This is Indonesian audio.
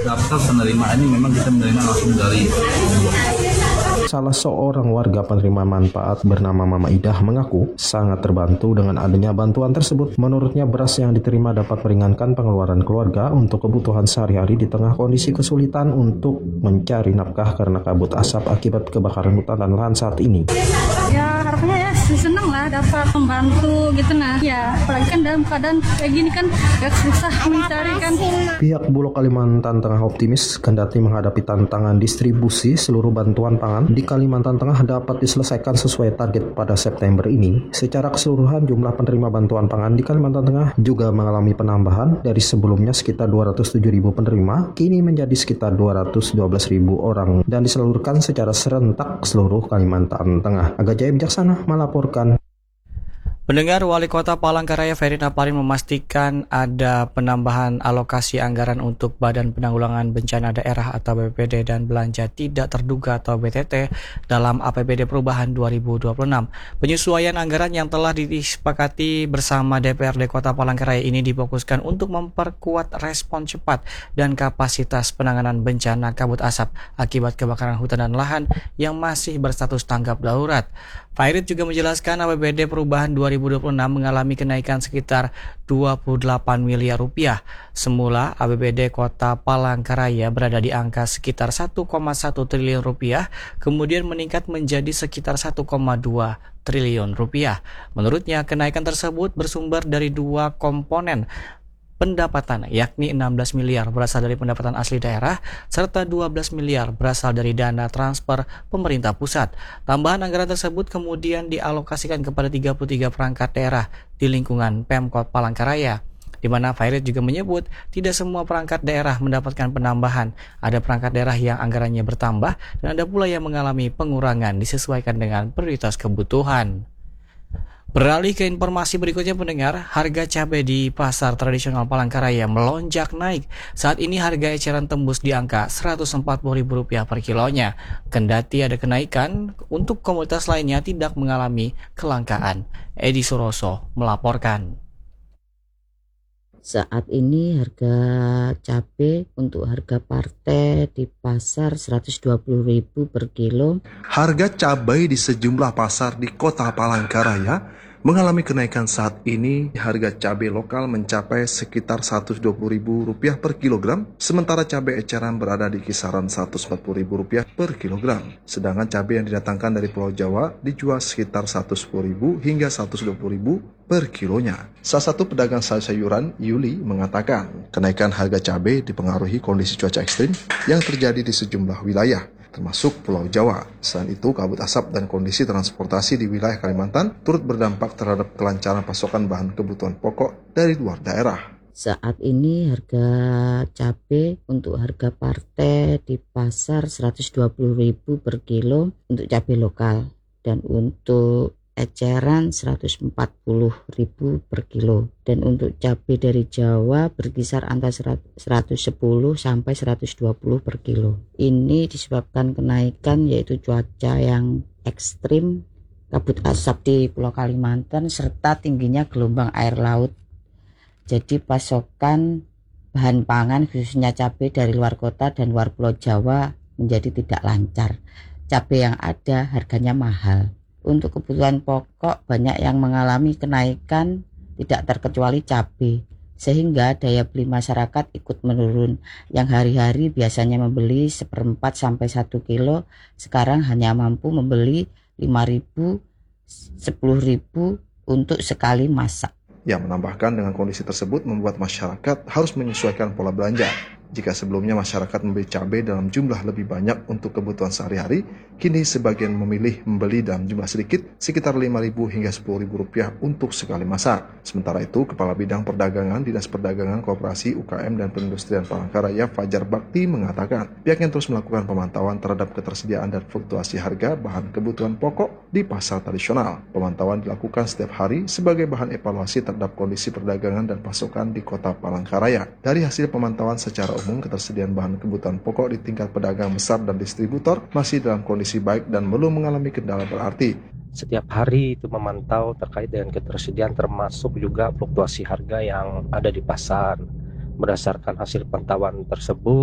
daftar penerimaan ini memang kita menerima langsung dari Salah seorang warga penerima manfaat bernama Mama Idah mengaku sangat terbantu dengan adanya bantuan tersebut. Menurutnya beras yang diterima dapat meringankan pengeluaran keluarga untuk kebutuhan sehari-hari di tengah kondisi kesulitan untuk mencari nafkah karena kabut asap akibat kebakaran hutan dan lahan saat ini. Ya harapannya ya seneng lah dapat membantu gitu nah. Ya apalagi kan dalam keadaan kayak gini kan gak susah mencari kan. Pihak Bulog Kalimantan Tengah optimis kendati menghadapi tantangan distribusi seluruh bantuan pangan di Kalimantan Tengah dapat diselesaikan sesuai target pada September ini. Secara keseluruhan jumlah penerima bantuan pangan di Kalimantan Tengah juga mengalami penambahan dari sebelumnya sekitar 207.000 penerima, kini menjadi sekitar 212.000 orang dan disalurkan secara serentak seluruh Kalimantan Tengah. Aga Jaya Bijaksana melaporkan. Pendengar, Wali Kota Palangkaraya Ferry Naparin memastikan ada penambahan alokasi anggaran untuk Badan Penanggulangan Bencana Daerah atau BPBD dan belanja tidak terduga atau BTT dalam APBD Perubahan 2026. Penyesuaian anggaran yang telah disepakati bersama DPRD Kota Palangkaraya ini difokuskan untuk memperkuat respon cepat dan kapasitas penanganan bencana kabut asap akibat kebakaran hutan dan lahan yang masih berstatus tanggap darurat. Fairid juga menjelaskan APBD Perubahan 2026 mengalami kenaikan sekitar 28 miliar rupiah. Semula APBD Kota Palangkaraya berada di angka sekitar 1,1 triliun rupiah, kemudian meningkat menjadi sekitar 1,2 triliun rupiah. Menurutnya, kenaikan tersebut bersumber dari dua komponen pendapatan, yakni 16 miliar berasal dari pendapatan asli daerah, serta 12 miliar berasal dari dana transfer pemerintah pusat. Tambahan anggaran tersebut kemudian dialokasikan kepada 33 perangkat daerah di lingkungan Pemkot Palangkaraya, di mana Fairid juga menyebut tidak semua perangkat daerah mendapatkan penambahan. Ada perangkat daerah yang anggarannya bertambah dan ada pula yang mengalami pengurangan disesuaikan dengan prioritas kebutuhan. Beralih ke informasi berikutnya, pendengar, harga cabai di pasar tradisional Palangkaraya melonjak naik. Saat ini harga eceran tembus di angka Rp140.000 per kilonya. Kendati ada kenaikan, untuk komoditas lainnya tidak mengalami kelangkaan. Edi Suroso melaporkan. Saat ini harga cabai untuk harga partai di pasar Rp120.000 per kilo. Harga cabai di sejumlah pasar di Kota Palangkaraya mengalami kenaikan saat ini. Harga cabai lokal mencapai sekitar Rp120.000 per kilogram, sementara cabai eceran berada di kisaran Rp140.000 per kilogram. Sedangkan cabai yang didatangkan dari Pulau Jawa dijual sekitar Rp110.000 hingga Rp120.000 per kilonya. Salah satu pedagang sayuran, Yuli, mengatakan kenaikan harga cabai dipengaruhi kondisi cuaca ekstrim yang terjadi di sejumlah wilayah, termasuk Pulau Jawa. Selain itu, kabut asap dan kondisi transportasi di wilayah Kalimantan turut berdampak terhadap kelancaran pasokan bahan kebutuhan pokok dari luar daerah. Saat ini harga cabai untuk harga partai di pasar Rp120.000 per kilo untuk cabai lokal, dan untuk eceran Rp140.000 per kilo, dan untuk cabai dari Jawa berkisar antara Rp110 sampai Rp120 per kilo. Ini disebabkan kenaikan yaitu cuaca yang ekstrim, kabut asap di Pulau Kalimantan, serta tingginya gelombang air laut. Jadi pasokan bahan pangan khususnya cabai dari luar kota dan luar Pulau Jawa menjadi tidak lancar. Cabai yang ada harganya mahal. Untuk kebutuhan pokok banyak yang mengalami kenaikan, tidak terkecuali cabai, sehingga daya beli masyarakat ikut menurun. Yang hari-hari biasanya membeli 1/4 sampai 1 kilo, sekarang hanya mampu membeli 5.000, 10.000 untuk sekali masak. Yang menambahkan dengan kondisi tersebut membuat masyarakat harus menyesuaikan pola belanja. Jika sebelumnya masyarakat membeli cabai dalam jumlah lebih banyak untuk kebutuhan sehari-hari, kini sebagian memilih membeli dalam jumlah sedikit, sekitar Rp5.000 hingga Rp10.000 untuk sekali masak. Sementara itu, Kepala Bidang Perdagangan Dinas Perdagangan Koperasi UKM dan Perindustrian Palangkaraya Fajar Bakti mengatakan, pihaknya terus melakukan pemantauan terhadap ketersediaan dan fluktuasi harga bahan kebutuhan pokok di pasar tradisional. Pemantauan dilakukan setiap hari sebagai bahan evaluasi terhadap kondisi perdagangan dan pasokan di Kota Palangkaraya. Dari hasil pemantauan secara umum, ketersediaan bahan kebutuhan pokok di tingkat pedagang besar dan distributor masih dalam kondisi baik dan belum mengalami kendala berarti. Setiap hari itu memantau terkait dengan ketersediaan, termasuk juga fluktuasi harga yang ada di pasar. Berdasarkan hasil pantauan tersebut,